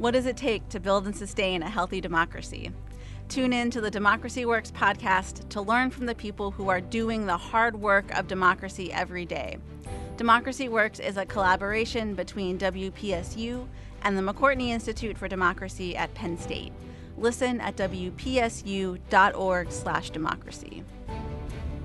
What does it take to build and sustain a healthy democracy? Tune in to the Democracy Works podcast to learn from the people who are doing the hard work of democracy every day. Democracy Works is a collaboration between WPSU and the McCourtney Institute for Democracy at Penn State. Listen at wpsu.org/democracy.